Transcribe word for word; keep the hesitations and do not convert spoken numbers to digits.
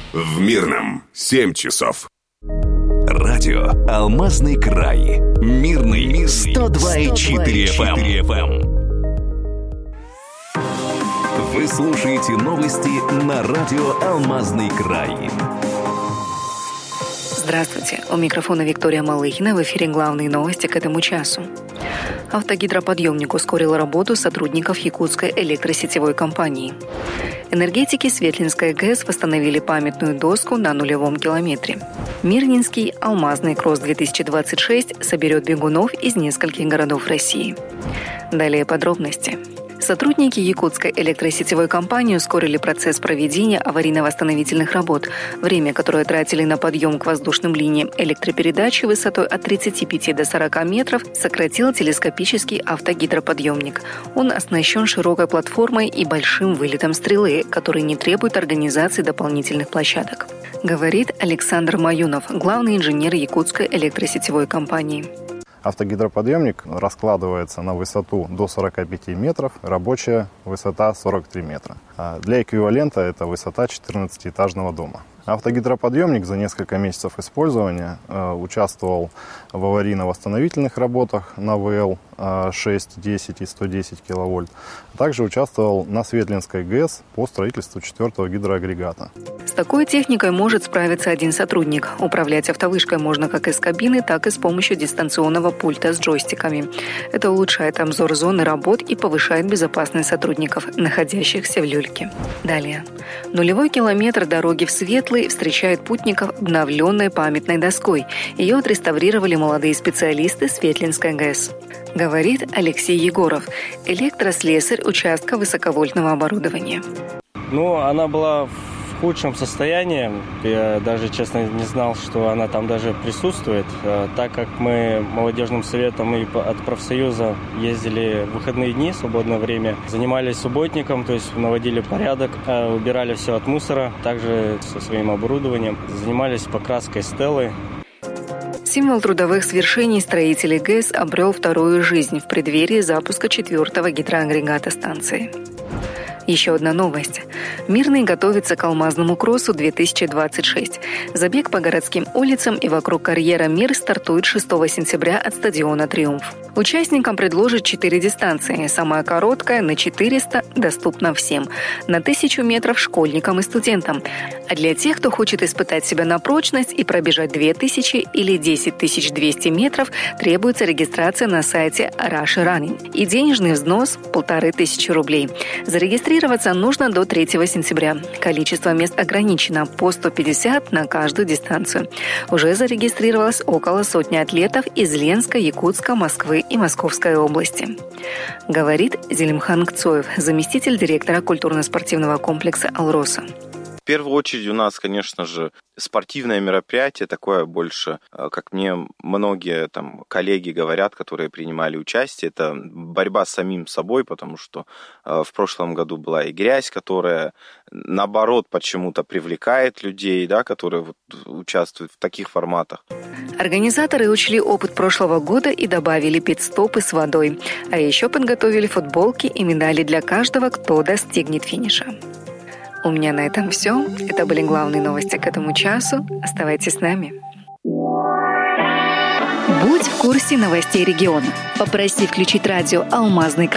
В Мирном семь часов. Радио «Алмазный край». Мирный сто два и четыре эф эм. Вы слушаете новости на радио «Алмазный край». Здравствуйте. У микрофона Виктория Малыхина. В эфире главные новости к этому часу. Автогидроподъемник ускорил работу сотрудников Якутской электросетевой компании. Энергетики Светлинской ГЭС восстановили памятную доску на нулевом километре. Мирнинский алмазный кросс-две тысячи двадцать шесть соберет бегунов из нескольких городов России. Далее подробности. Сотрудники Якутской электросетевой компании ускорили процесс проведения аварийно-восстановительных работ. Время, которое тратили на подъем к воздушным линиям электропередачи высотой от тридцати пяти до сорока метров, сократил телескопический автогидроподъемник. Он оснащен широкой платформой и большим вылетом стрелы, который не требует организации дополнительных площадок. Говорит Александр Маюнов, главный инженер Якутской электросетевой компании. Автогидроподъемник раскладывается на высоту до сорока пяти метров, рабочая высота сорок три метра. Для эквивалента это высота четырнадцатиэтажного дома. Автогидроподъемник за несколько месяцев использования э, участвовал в аварийно-восстановительных работах на ВЛ э, шесть, десять и сто десять киловольт. Также участвовал на Светлинской ГЭС по строительству четвертого гидроагрегата. С такой техникой может справиться один сотрудник. Управлять автовышкой можно как из кабины, так и с помощью дистанционного пульта с джойстиками. Это улучшает обзор зоны работ и повышает безопасность сотрудников, находящихся в люльке. Далее. Нулевой километр дороги в Светлый встречает путников обновленной памятной доской. Ее отреставрировали молодые специалисты Светлинской ГЭС. Говорит Алексей Егоров, электрослесарь участка высоковольтного оборудования. Ну, она была в худшем состоянии. Я даже, честно, не знал, что она там даже присутствует. Так как мы молодежным советом и от профсоюза ездили в выходные дни, свободное время, занимались субботником, то есть наводили порядок, убирали все от мусора, также со своим оборудованием, занимались покраской стелы. Символ трудовых свершений строителей ГЭС обрел вторую жизнь в преддверии запуска четвертого гидроагрегата станции. Еще одна новость. Мирный готовится к алмазному кроссу две тысячи двадцать шесть. Забег по городским улицам и вокруг карьера «Мир» стартует шестого сентября от стадиона «Триумф». Участникам предложат четыре дистанции. Самая короткая на четыреста доступна всем. На тысячу метров школьникам и студентам. А для тех, кто хочет испытать себя на прочность и пробежать две тысячи или десять тысяч двести метров, требуется регистрация на сайте Rush Running и денежный взнос – полторы тысячи рублей. Зарегистрироваться нужно до третьего сентября. Количество мест ограничено – по сто пятьдесят на каждую дистанцию. Уже зарегистрировалось около сотни атлетов из Ленска, Якутска, Москвы и Московской области. Говорит Зелимхан Кцоев, заместитель директора культурно-спортивного комплекса «Алроса». В первую очередь у нас, конечно же, спортивное мероприятие, такое больше, как мне многие там коллеги говорят, которые принимали участие, это борьба с самим собой, потому что в прошлом году была и грязь, которая, наоборот, почему-то привлекает людей, да, которые вот участвуют в таких форматах. Организаторы учли опыт прошлого года и добавили пит-стопы с водой, а еще подготовили футболки и медали для каждого, кто достигнет финиша. У меня на этом все. Это были главные новости к этому часу. Оставайтесь с нами. Будь в курсе новостей региона. Попроси включить радио «Алмазный край»